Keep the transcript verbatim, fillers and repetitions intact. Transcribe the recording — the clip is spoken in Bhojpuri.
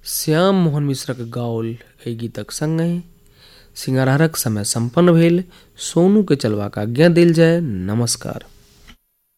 श्याम मोहन मिश्रक गाओल एहि गीतक संगहि सिंगारक समय संपन्न भेल। सोनू के चलबाक आज्ञा देल जाय। नमस्कार।